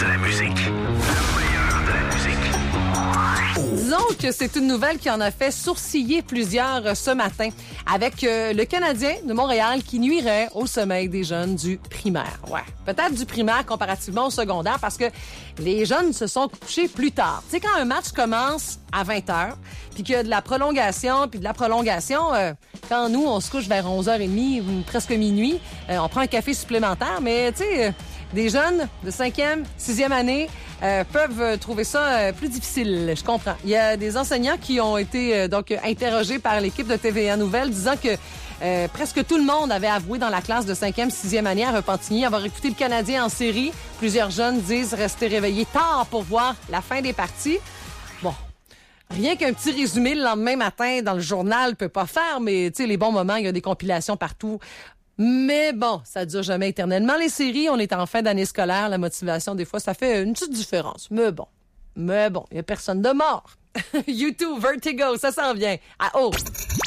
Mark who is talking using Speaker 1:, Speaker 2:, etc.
Speaker 1: de la musique. Le meilleur de la musique.
Speaker 2: Disons que c'est une nouvelle qui en a fait sourciller plusieurs ce matin avec le Canadien de Montréal qui nuirait au sommeil des jeunes du primaire. Ouais, peut-être du primaire comparativement au secondaire parce que les jeunes se sont couchés plus tard. Tu sais, quand un match commence à 20h, puis qu'il y a de la prolongation, quand nous, on se couche vers 11h30, presque minuit, on prend un café supplémentaire, mais tu sais, des jeunes de 5e, 6e année peuvent trouver ça plus difficile, je comprends. Il y a des enseignants qui ont été interrogés par l'équipe de TVA Nouvelles disant que presque tout le monde avait avoué dans la classe de 5e, 6e année à Repentigny avoir écouté le Canadien en série. Plusieurs jeunes disent rester réveillés tard pour voir la fin des parties. Bon, rien qu'un petit résumé le lendemain matin dans le journal peut pas faire, mais tu sais, les bons moments, il y a des compilations partout. Mais bon, ça dure jamais éternellement. Les séries, on est en fin d'année scolaire, la motivation, des fois, ça fait une petite différence. Mais bon, il y a personne de mort. U2, Vertigo, ça s'en vient. À haut.